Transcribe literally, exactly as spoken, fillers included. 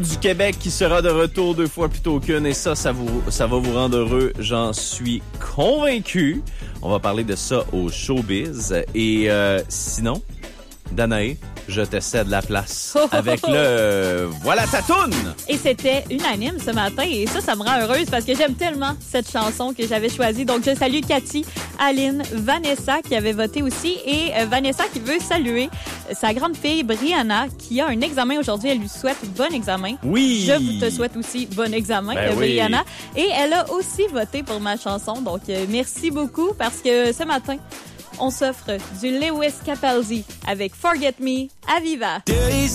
du Québec qui sera de retour deux fois plus tôt qu'une et ça, ça, vous, ça va vous rendre heureux, j'en suis convaincu. On va parler de ça au showbiz. Et euh, sinon, Danae, je te cède la place avec le euh, Voilà ta toune! Et c'était unanime ce matin et ça, ça me rend heureuse parce que j'aime tellement cette chanson que j'avais choisie. Donc, je salue Cathy, Aline, Vanessa qui avait voté aussi et euh, Vanessa qui veut saluer sa grande fille Brianna qui a un examen aujourd'hui. Elle lui souhaite bon examen. Oui! Je te souhaite aussi bon examen, ben Brianna. Oui. Et elle a aussi voté pour ma chanson. Donc, euh, merci beaucoup parce que ce matin, on s'offre du Lewis Capaldi avec Forget Me à Viva.